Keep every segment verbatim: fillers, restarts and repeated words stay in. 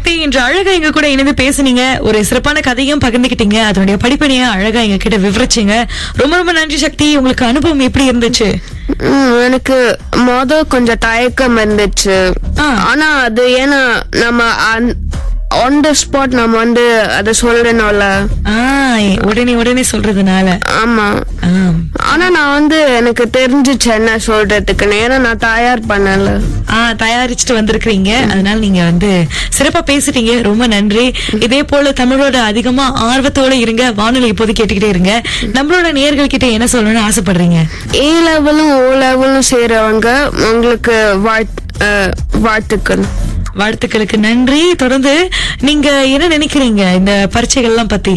சக்தி இன்று அழகா எங்க கூட இணைந்து பேசுனீங்க. ஒரு சிறப்பான கதையும் பகிர்ந்துக்கிட்டீங்க. அதனுடைய படிப்பனையா அழகா எங்க கிட்ட விவரிச்சீங்க. ரொம்ப ரொம்ப நன்றி சக்தி. உங்களுக்கு அனுபவம் எப்படி இருந்துச்சு? எனக்கு மொதல் கொஞ்சம் தயக்கம் இருந்துச்சு. ஆனா அது ஏன்னா நம்ம ஆன் த ஸ்பாட் நம்ம வந்து அத சொல்லணும்ல, உடனே உடனே சொல்றதுனால. ஆமா. ஆனா நான் வந்து எனக்கு தெரிஞ்சிச்சு என்ன சொல்றதுக்கு, ஏன்னா நான் தயார் பண்ணல. ஆஹ் தயாரிச்சுட்டு வந்திருக்கீங்க. அதனால நீங்க வந்து சிறப்பா பேசிட்டீங்க. ரொம்ப நன்றி. இதே போல தமிழோட அதிகமா ஆர்வத்தோட இருங்க. வானொலி இப்போது கேட்டுக்கிட்டே இருங்க. நம்மளோட நேயர்கள் கிட்ட என்ன சொல்லணும்னு ஆசைப்படுறீங்க? ஏ லெவலும் ஓ லெவலும் செய்யறவங்க உங்களுக்கு வாழ்த்துக்கள். வாழ்த்துக்களுக்கு நன்றி. தொடர்ந்து நீங்க என்ன நினைக்கிறீங்க இந்த பரீட்சைகள் எல்லாம் பத்தி?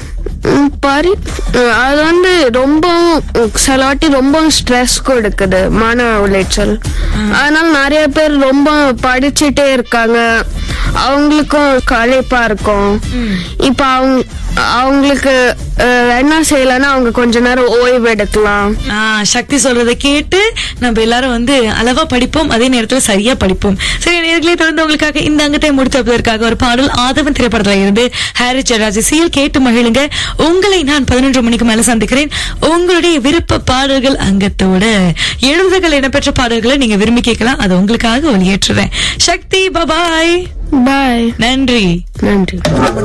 அது வந்து ரொம்ப சிலவாட்டி ரொம்ப ஸ்ட்ரெஸ் கொடுக்குது, மன உளைச்சல். அதனால நிறைய பேர் ரொம்ப படிச்சுட்டே இருக்காங்க, அவங்களுக்கும் களைப்பா இருக்கும். இப்ப அவங்க அவங்களுக்கு என்ன செய்யலன்னா அவங்க கொஞ்ச நேரம் ஓய்வு எடுக்கலாம். சக்தி சொல்றதை கேட்டு நம்ம எல்லாரும் வந்து அளவா படிப்போம், அதே நேரத்துல சரியா படிப்போம். சரி நேர்களே, தொடர்ந்து உங்களுக்காக இந்த அங்கத்தை முடித்ததற்காக ஒரு பாடல் ஆதவன் திரைப்படத்துல இருந்து ஹாரிஸ் ஜெயராஜ் இசையில் கேட்டு மகிழுங்க. உங்களை நான் பதினொன்று மணிக்கு மேல சந்திக்கிறேன். உங்களுடைய விருப்ப பாடல்கள் அங்கத்தோட எழுதுகள் இடம்பெற்ற பாடல்களை நீங்க விரும்பி கேட்கலாம். அது உங்களுக்காக ஒளியேற்றுறேன். சக்தி, பாய் பாய். நன்றி. நன்றி.